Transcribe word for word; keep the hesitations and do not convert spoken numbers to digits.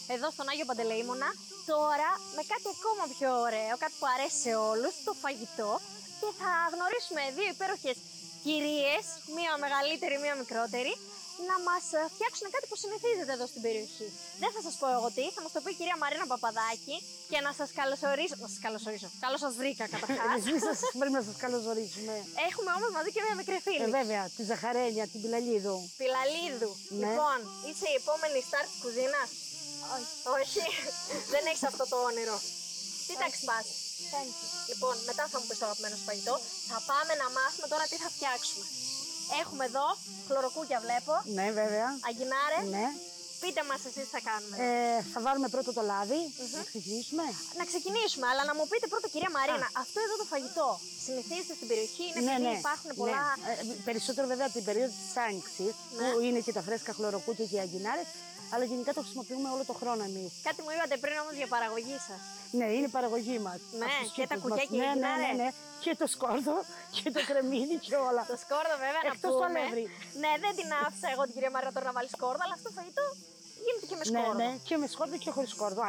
εδώ στον Άγιο Παντελεήμονα. Τώρα με κάτι ακόμα πιο ωραίο, κάτι που αρέσει σε όλους, το φαγητό. Και θα γνωρίσουμε δύο υπέροχες κυρίες, μία μεγαλύτερη, μία μικρότερη, να μας φτιάξουν κάτι που συνηθίζεται εδώ στην περιοχή. Δεν θα σας πω εγώ τι, θα μας το πει η κυρία Μαρίνα Παπαδάκη και να σας καλωσορίσω. Να σας καλωσορίσω. Καλώς σας βρήκα καταρχάς. Εμείς πρέπει να σας καλωσορίσουμε. Έχουμε όμως μαζί και μία μικρή φίλη. Ε, βέβαια, τη Ζαχαρένια, την Πιλαλίδου. Πιλαλίδου. Ναι. Λοιπόν, είσαι η επόμενη στάρ της κουζίνας. Όχι. Όχι. Δεν έχεις αυτό το όνειρο. Τι τάξη πας? Λοιπόν, μετά θα μου πεις το αγαπημένο σου φαγητό. Θα πάμε να μάθουμε τώρα τι θα φτιάξουμε. Έχουμε εδώ χλωροκούκια, βλέπω. Ναι, βέβαια. Αγγινάρες. Ναι. Πείτε μας εσείς τι θα κάνουμε. Ε, θα βάλουμε πρώτο το λάδι. Mm-hmm. Να ξεκινήσουμε. Να ξεκινήσουμε, αλλά να μου πείτε πρώτα, κυρία Μαρίνα, Α. αυτό εδώ το φαγητό συνηθίζεται στην περιοχή, είναι ναι, επειδή ναι, υπάρχουν πολλά. Ναι. Ε, περισσότερο βέβαια την περίοδο της Άνοιξης, ναι, που είναι και τα φρέσκα χλωροκούκια και οι αγγινάρες, αλλά γενικά το χρησιμοποιούμε όλο το χρόνο εμείς. Κάτι μου είπατε πριν όμως για παραγωγή σας. Ναι, είναι η παραγωγή μας. Ναι, και τα κουκιά και οι ναι, αγγινάρες. ναι, ναι, ναι. Και το σκόρδο και το κρεμμύδι και όλα. Το σκόρδο βέβαια να Εκτός πούμε. το αλεύρι. Ναι, δεν την άφησα εγώ την κυρία Μαρίνα τώρα να βάλει σκόρδο, αλλά αυτό το φαγητό γίνεται και με σκόρδο. Ναι, ναι, και με σκόρδο και χωρίς σκόρδο.